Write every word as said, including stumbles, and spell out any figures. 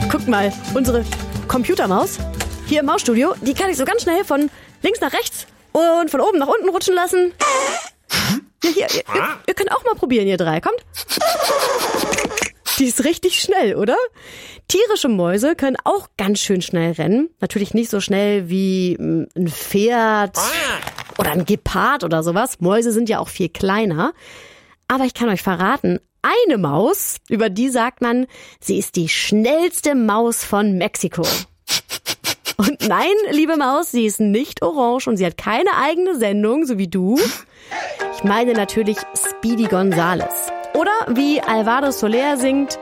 Guckt mal, unsere Computermaus hier im Mausstudio, die kann ich so ganz schnell von links nach rechts und von oben nach unten rutschen lassen. Ja, hier, ihr, ihr, ihr könnt auch mal probieren, ihr drei. Kommt. Die ist richtig schnell, oder? Tierische Mäuse können auch ganz schön schnell rennen. Natürlich nicht so schnell wie ein Pferd oder ein Gepard oder sowas. Mäuse sind ja auch viel kleiner. Aber ich kann euch verraten, eine Maus, über die sagt man, sie ist die schnellste Maus von Mexiko. Und nein, liebe Maus, sie ist nicht orange und sie hat keine eigene Sendung, so wie du. Ich meine natürlich Speedy Gonzales. Oder wie Alvaro Soler singt,